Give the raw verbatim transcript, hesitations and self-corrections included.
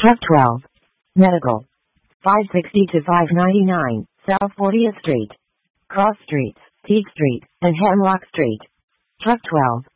Truck twelve. Medical. five sixty to five ninety-nine, South fortieth Street. Cross Streets, Peak Street, and Hemlock Street. Truck twelve.